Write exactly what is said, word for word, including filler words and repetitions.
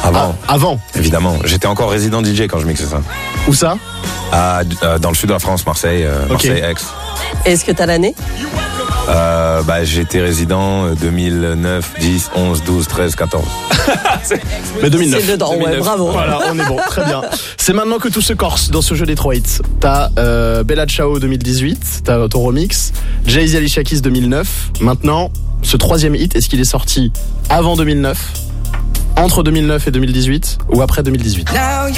Avant. Ah, avant. Évidemment. J'étais encore résident D J quand je mixais ça. Où ça? À, euh, dans le sud de la France, Marseille, euh, Ok. Marseille, Aix. Est-ce que t'as l'année? Euh, bah, j'étais résident euh, deux mille neuf, dix, onze, douze, treize, quatorze. Mais deux mille neuf. C'est dedans, ouais, bravo. Voilà, on est bon, très bien. C'est maintenant que tout se corse dans ce jeu des trois hits. T'as euh, Bella Ciao deux mille dix-huit, t'as ton remix, Jay-Z Alicia Keys deux mille neuf. Maintenant, ce troisième hit, est-ce qu'il est sorti avant deux mille neuf, entre deux mille neuf et deux mille dix-huit ou après deux mille dix-huit?